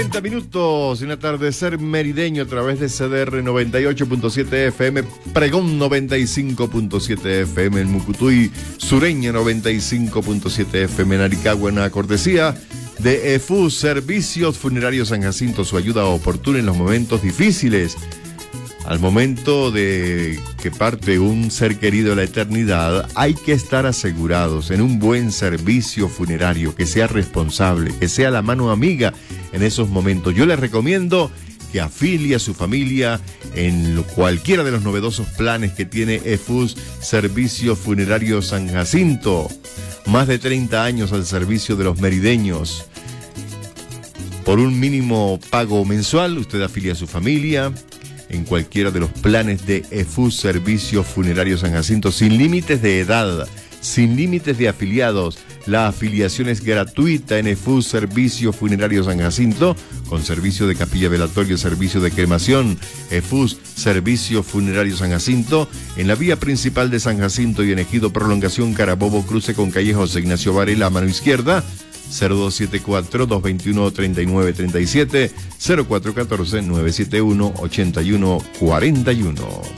30 minutos en atardecer merideño a través de CDR 98.7 FM, Pregón 95.7 FM en Mucutuy, Sureña 95.7 FM en Aricagua, en la cortesía de EFUS Servicios Funerarios San Jacinto, su ayuda oportuna en los momentos difíciles. Al momento de que parte un ser querido a la eternidad, hay que estar asegurados en un buen servicio funerario, que sea responsable, que sea la mano amiga en esos momentos. Yo les recomiendo que afilie a su familia en cualquiera de los novedosos planes que tiene EFUS Servicio Funerario San Jacinto. Más de 30 años al servicio de los merideños. Por un mínimo pago mensual, usted afilia a su familia en cualquiera de los planes de EFUS Servicio Funerario San Jacinto, sin límites de edad, sin límites de afiliados. La afiliación es gratuita en EFUS Servicio Funerario San Jacinto, con servicio de capilla velatorio, servicio de cremación. EFUS Servicio Funerario San Jacinto, en la vía principal de San Jacinto y en Ejido Prolongación Carabobo, cruce con calle José Ignacio Varela, a mano izquierda, 0274-221-3937, 0414-971-8141.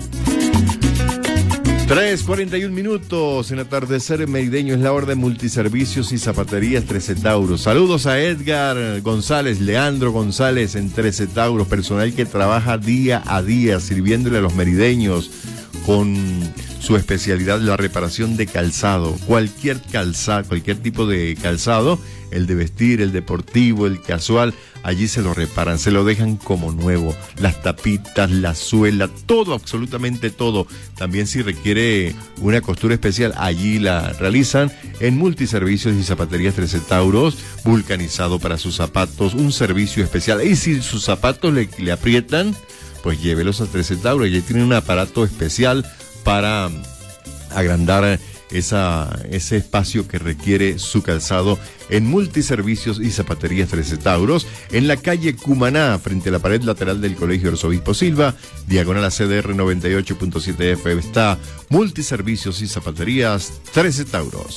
3:41 minutos en atardecer merideño, es la hora de Multiservicios y Zapaterías 13 Tauros. Saludos a Edgar González, Leandro González en 13 Tauros, personal que trabaja día a día sirviéndole a los merideños con su especialidad, la reparación de calzado. Cualquier calzado, cualquier tipo de calzado, el de vestir, el deportivo, el casual, allí se lo reparan, se lo dejan como nuevo. Las tapitas, la suela, todo, absolutamente todo. También si requiere una costura especial, allí la realizan en Multiservicios y Zapaterías 13 Tauros, vulcanizado para sus zapatos, un servicio especial. Y si sus zapatos le aprietan, pues llévelos a 13 Tauros, allí tienen un aparato especial para agrandar ese espacio que requiere su calzado en Multiservicios y Zapaterías 13 Tauros, en la calle Cumaná, frente a la pared lateral del Colegio Arzobispo Silva, diagonal a CDR 98.7 FM, está Multiservicios y Zapaterías 13 Tauros.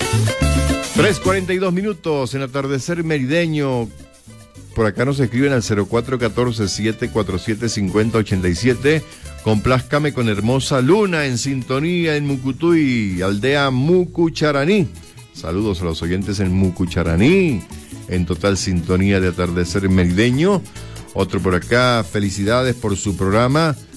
3:42 minutos en atardecer merideño. Por acá nos escriben al 0414-747-5087. Complázcame con hermosa luna en sintonía en Mucutuy, aldea Mucucharaní. Saludos a los oyentes en Mucucharaní, en total sintonía de atardecer merideño. Otro por acá, felicidades por su programa.